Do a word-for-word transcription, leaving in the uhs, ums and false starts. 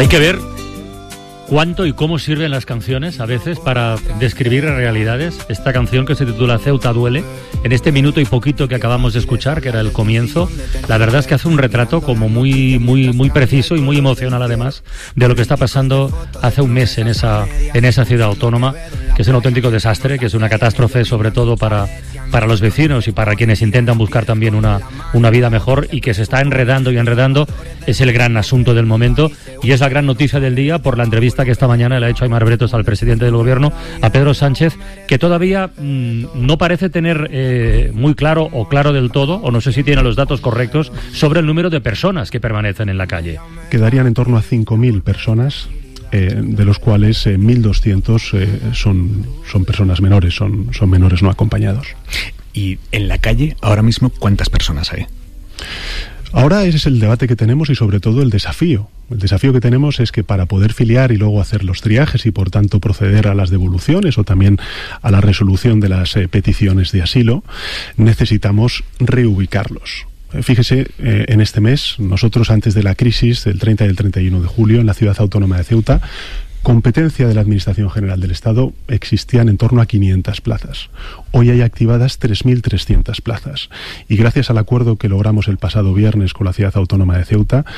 Hay que ver cuánto y cómo sirven las canciones a veces para describir realidades. Esta canción, que se titula Ceuta duele, en este minuto y poquito que acabamos de escuchar, que era el comienzo, la verdad es que hace un retrato como muy muy muy preciso y muy emocional, además, de lo que está pasando hace un mes en esa en esa ciudad autónoma, que es un auténtico desastre, que es una catástrofe sobre todo para para los vecinos y para quienes intentan buscar también una, una vida mejor, y que se está enredando y enredando. Es el gran asunto del momento y es la gran noticia del día por la entrevista que esta mañana le ha hecho Aimar Bretos al presidente del gobierno, a Pedro Sánchez, que todavía mmm, no parece tener eh, muy claro o claro del todo, o no sé si tiene los datos correctos, sobre el número de personas que permanecen en la calle. Quedarían en torno a cinco mil personas. Eh, de los cuales eh, mil doscientos eh, son, son personas menores, son, son menores no acompañados. Y en la calle, ahora mismo, ¿cuántas personas hay? Ahora ese es el debate que tenemos y sobre todo el desafío. El desafío que tenemos es que para poder filiar y luego hacer los triajes y por tanto proceder a las devoluciones o también a la resolución de las eh, peticiones de asilo, necesitamos reubicarlos. Fíjese, eh, en este mes, nosotros antes de la crisis del treinta y el treinta y uno de julio, en la ciudad autónoma de Ceuta, competencia de la Administración General del Estado, existían en torno a quinientas plazas. Hoy hay activadas tres mil trescientas plazas. Y gracias al acuerdo que logramos el pasado viernes con la ciudad autónoma de Ceuta,